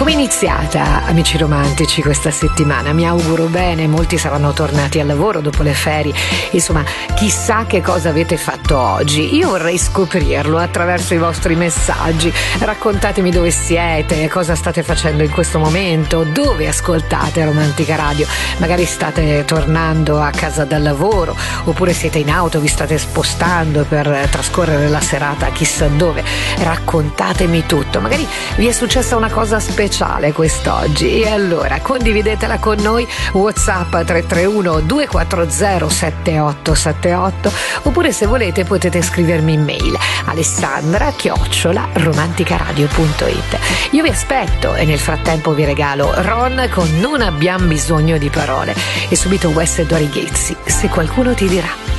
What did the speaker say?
Come è iniziata, amici romantici, questa settimana? Mi auguro bene, molti saranno tornati al lavoro dopo le ferie, insomma, chissà che cosa avete fatto oggi. Io vorrei scoprirlo attraverso i vostri messaggi. Raccontatemi dove siete, cosa state facendo in questo momento, dove ascoltate Romantica Radio. Magari state tornando a casa dal lavoro, oppure siete in auto, vi state spostando per trascorrere la serata chissà dove. Raccontatemi tutto, magari vi è successa una cosa speciale quest'oggi e allora condividetela con noi. WhatsApp 331 240 7878, oppure se volete potete scrivermi in mail alessandra@romanticaradio.it. Io vi aspetto e nel frattempo vi regalo Ron con Non abbiamo bisogno di parole e subito Wes e Dori Ghezzi, Se qualcuno ti dirà.